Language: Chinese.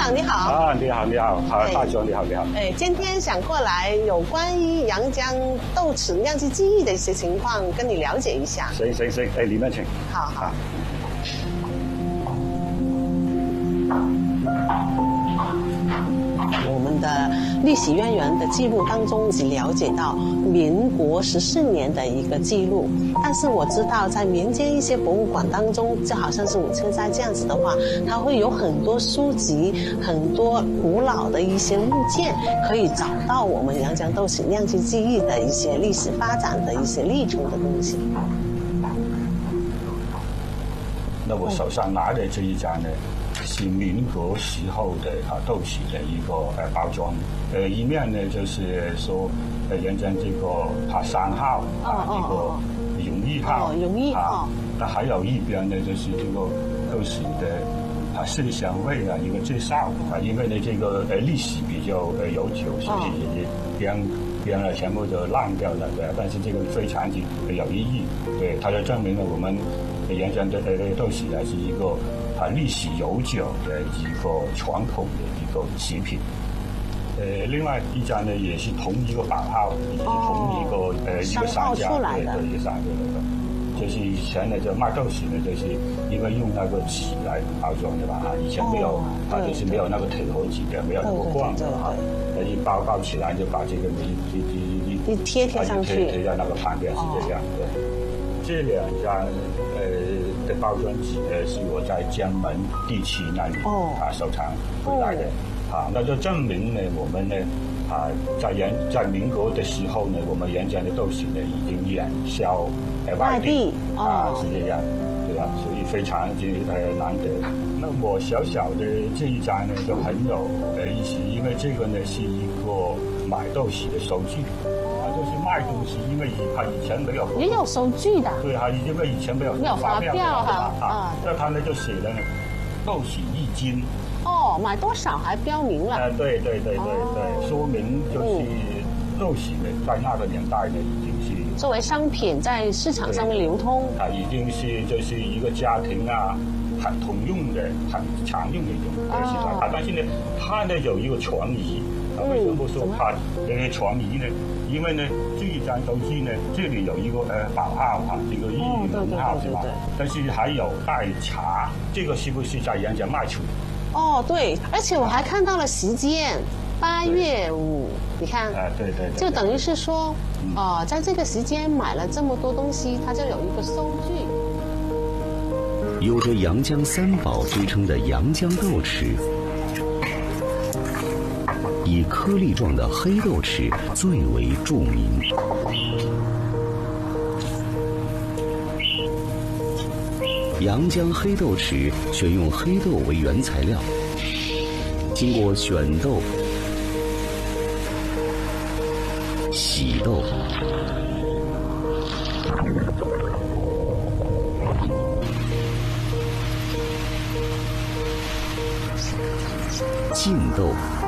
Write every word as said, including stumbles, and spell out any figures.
长你好。 啊，你好，你好，好，大兄你好，你好。 哎，今天想过来有关于阳江豆豉酿制技艺的一些情况，跟你了解一下。 行行行，哎，里面请。 好好。我们的历史渊源的记录当中，只了解到民国十四年的一个记录，但是我知道在民间一些博物馆当中，就好像是武车斋这样子的话，它会有很多书籍、很多古老的一些物件，可以找到我们阳江豆豉酿制技艺的一些历史发展的一些历程的东西。 那我手上拿的这一张呢，是民国时候的啊豆豉的一个呃包装，呃一面呢就是说呃沿着这个啊三号啊一个永义号， 永义号， 那还有一边呢就是这个豆豉的啊色香味啊一个介绍啊，因为呢这个呃历史比较呃悠久，所以也边边了全部都烂掉了，对，但是这个非常之有意义，对，它就证明了我们沿江的呃豆豉呢是一个啊历史悠久的一个传统的一个食品。呃，另外一家呢也是同一个版号，也是同一个、哦、呃一个商家对对一个商家的，就是以前呢就卖豆豉呢，就是因为用那个纸来包装的吧，啊，以前没有，啊、哦、就是没有那个铁盒纸的，没有那个罐的啊，那一包包起来就把这个一一一一贴贴上去， 贴贴在那个旁边是这样的。哦、这两家呃的包装纸呢是我在江门地区那里、哦、啊收藏回来的。哦啊，那就证明呢，我们呢，啊，在沿在民国的时候呢，我们沿江的豆豉呢已经远销呃外地啊，是这样，对吧？所以非常之呃难得。那我小小的这一张呢，就很有呃意思，因为这个呢是一个买豆豉的收据，啊，就是卖东西，因为他以前没有也有收据的， 对啊，因为以前没有没有发票哈啊，那他呢就写了呢，豆豉一斤。 哦，买多少还标明了？ 啊、呃，对对对对对，哦、说明就是豆豉呢，在那个年代呢，已经是作为商品在市场上面流通。 它已经是就是一个家庭啊，很通用的、很常用的一种东西了。啊，但是呢，它呢有一个传疑。啊，为什么说它这个传疑呢？因为呢，这一张收据呢，这里有一个呃保号哈，这个义门号是吧？但是还有带茶，这个是不是在沿江卖出？ 哦，对，而且我还看到了时间，八月五，你看， 啊，对对对， 就等于是说，哦、呃，在这个时间买了这么多东西，它就有一个收据。 有着阳江三宝之称的阳江豆豉，以颗粒状的黑豆豉最为著名。阳江黑豆豉选用黑豆为原材料，经过选豆、洗豆、浸豆、